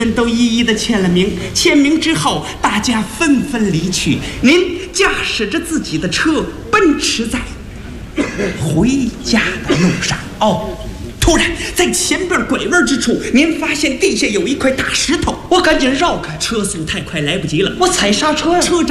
人都一一的签了名，签名之后，大家纷纷离去。您驾驶着自己的车奔驰在回家的路上。突然在前边拐弯之处，您发现地下有一块大石头， 我赶紧绕开， 车速太快来不及了， 我踩刹车呀。 车